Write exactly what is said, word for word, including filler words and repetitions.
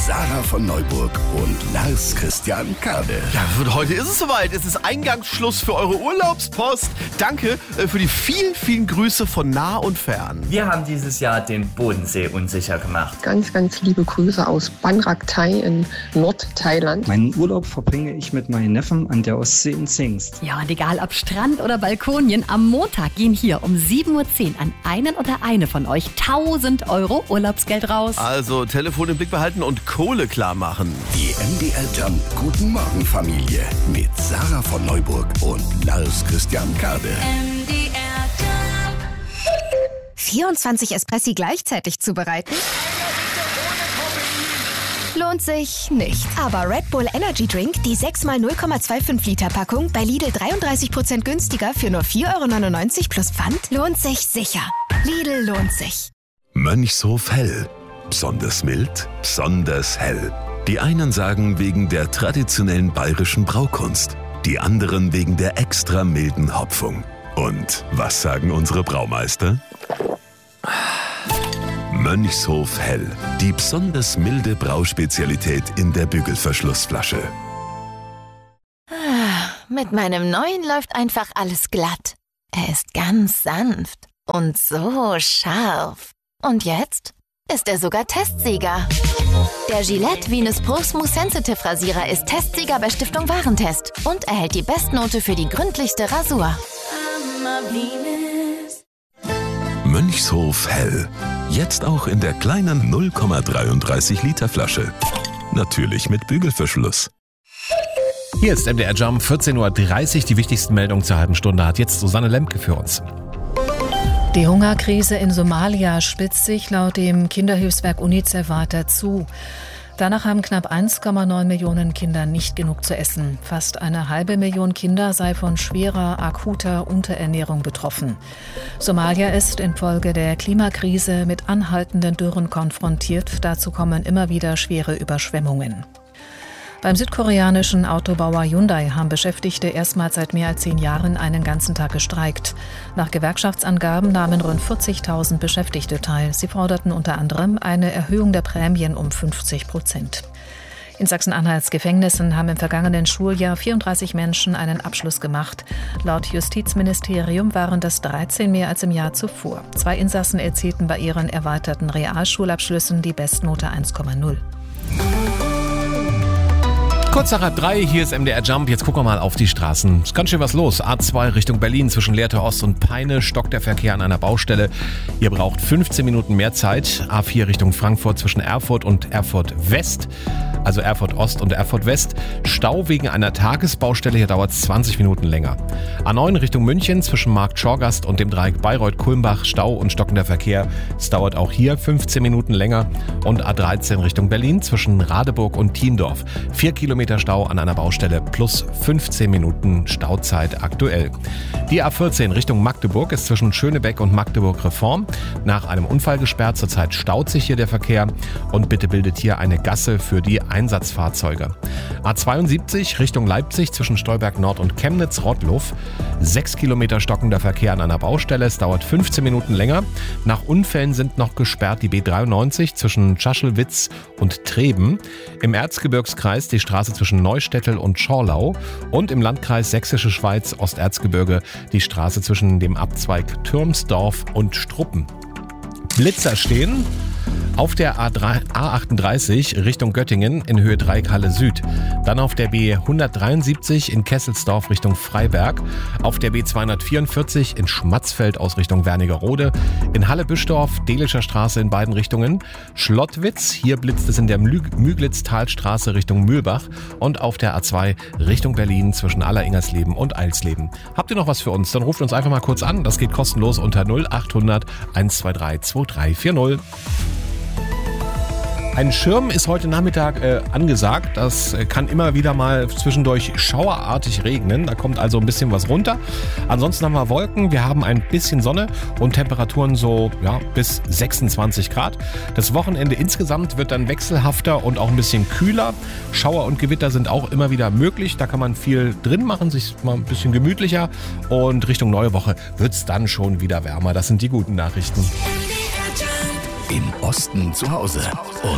Sarah von Neuburg und Lars Christian Kade. Ja, und heute ist es soweit. Es ist Eingangsschluss für eure Urlaubspost. Danke äh, für die vielen, vielen Grüße von nah und fern. Wir haben dieses Jahr den Bodensee unsicher gemacht. Ganz, ganz liebe Grüße aus Ban Rak Thai in Nordthailand. Meinen Urlaub verbringe ich mit meinen Neffen an der Ostsee in Zingst. Ja, und egal ob Strand oder Balkonien, am Montag gehen hier um sieben Uhr zehn an einen oder eine von euch tausend Euro Urlaubsgeld raus. Also Telefon im Blick behalten und Kohle klar machen. Die M D R Jump Guten Morgen Familie mit Sarah von Neuburg und Lars Christian Kade. M D R Jump. vierundzwanzig Espressi gleichzeitig zubereiten? Lohnt sich nicht. Aber Red Bull Energy Drink, die sechs mal null Komma fünfundzwanzig Liter Packung, bei Lidl dreiunddreißig Prozent günstiger für nur vier Euro neunundneunzig plus Pfand, lohnt sich sicher. Lidl lohnt sich. Mönchshof Hell. Besonders mild, besonders hell. Die einen sagen wegen der traditionellen bayerischen Braukunst, die anderen wegen der extra milden Hopfung. Und was sagen unsere Braumeister? Mönchshof Hell, die besonders milde Brauspezialität in der Bügelverschlussflasche. Mit meinem neuen läuft einfach alles glatt. Er ist ganz sanft und so scharf. Und jetzt ist er sogar Testsieger. Der Gillette Venus Pro Smooth Sensitive Rasierer ist Testsieger bei Stiftung Warentest und erhält die Bestnote für die gründlichste Rasur. Mönchshof Hell. Jetzt auch in der kleinen null Komma dreiunddreißig Liter Flasche. Natürlich mit Bügelverschluss. Hier ist M D R Jump, vierzehn Uhr dreißig. Die wichtigsten Meldungen zur halben Stunde hat jetzt Susanne Lemke für uns. Die Hungerkrise in Somalia spitzt sich laut dem Kinderhilfswerk UNICEF weiter zu. Danach haben knapp eins Komma neun Millionen Kinder nicht genug zu essen. Fast eine halbe Million Kinder sei von schwerer, akuter Unterernährung betroffen. Somalia ist infolge der Klimakrise mit anhaltenden Dürren konfrontiert. Dazu kommen immer wieder schwere Überschwemmungen. Beim südkoreanischen Autobauer Hyundai haben Beschäftigte erstmals seit mehr als zehn Jahren einen ganzen Tag gestreikt. Nach Gewerkschaftsangaben nahmen rund vierzigtausend Beschäftigte teil. Sie forderten unter anderem eine Erhöhung der Prämien um fünfzig Prozent. In Sachsen-Anhalts Gefängnissen haben im vergangenen Schuljahr vierunddreißig Menschen einen Abschluss gemacht. Laut Justizministerium waren das dreizehn mehr als im Jahr zuvor. Zwei Insassen erzielten bei ihren erweiterten Realschulabschlüssen die Bestnote eins Komma null. Kurz nach halb drei, hier ist M D R Jump. Jetzt gucken wir mal auf die Straßen. Ist ganz schön was los. A zwei Richtung Berlin zwischen Lehrte Ost und Peine stockt der Verkehr an einer Baustelle. Ihr braucht fünfzehn Minuten mehr Zeit. A vier Richtung Frankfurt zwischen Erfurt und Erfurt West. Also Erfurt Ost und Erfurt West. Stau wegen einer Tagesbaustelle. Hier dauert es zwanzig Minuten länger. A neun Richtung München zwischen Markt Schorgast und dem Dreieck Bayreuth-Kulmbach. Stau und stockender Verkehr. Es dauert auch hier fünfzehn Minuten länger. Und A dreizehn Richtung Berlin zwischen Radeburg und Thiendorf. Vier Kilometer Stau an einer Baustelle plus fünfzehn Minuten Stauzeit aktuell. Die A vierzehn Richtung Magdeburg ist zwischen Schönebeck und Magdeburg Reform nach einem Unfall gesperrt. Zurzeit staut sich hier der Verkehr und bitte bildet hier eine Gasse für die Einsatzfahrzeuge. A zweiundsiebzig Richtung Leipzig zwischen Stolberg Nord und Chemnitz-Rottluff. Sechs Kilometer stockender Verkehr an einer Baustelle. Es dauert fünfzehn Minuten länger. Nach Unfällen sind noch gesperrt die B dreiundneunzig zwischen Schaschelwitz und Treben. Im Erzgebirgskreis die Straße zwischen Neustädtel und Schorlau und im Landkreis Sächsische Schweiz Osterzgebirge die Straße zwischen dem Abzweig Türmsdorf und Struppen. Blitzer stehen auf der A achtunddreißig Richtung Göttingen in Höhe Dreieckhalle Süd. Dann auf der B hundertdreiundsiebzig in Kesselsdorf Richtung Freiberg. Auf der B zweihundertvierundvierzig in Schmatzfeld aus Richtung Wernigerode. In Halle-Büschdorf, Dehlischer Straße in beiden Richtungen. Schlottwitz, hier blitzt es in der Müglitztalstraße Richtung Mühlbach. Und auf der A zwei Richtung Berlin zwischen Alleringers-Leben und Eilsleben. Habt ihr noch was für uns? Dann ruft uns einfach mal kurz an. Das geht kostenlos unter null achthundert hundertzweiundzwanzig zweiunddreißig vierzig. Ein Schirm ist heute Nachmittag äh, angesagt. Das äh, kann immer wieder mal zwischendurch schauerartig regnen. Da kommt also ein bisschen was runter. Ansonsten haben wir Wolken, wir haben ein bisschen Sonne und Temperaturen so ja, bis sechsundzwanzig Grad. Das Wochenende insgesamt wird dann wechselhafter und auch ein bisschen kühler. Schauer und Gewitter sind auch immer wieder möglich. Da kann man viel drin machen, sich mal ein bisschen gemütlicher. Und Richtung neue Woche wird es dann schon wieder wärmer. Das sind die guten Nachrichten. Im Osten zu Hause. Und